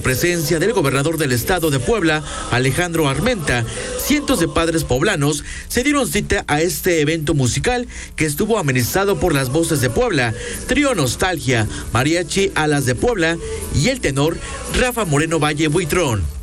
presencia del gobernador del estado de Puebla, Alejandro Armenta, cientos de padres poblanos se dieron cita a este evento musical que estuvo amenizado por las voces de Puebla, Trío Nostalgia, Mariachi Alas de Puebla y el tenor Rafa Moreno Valle Buitrón.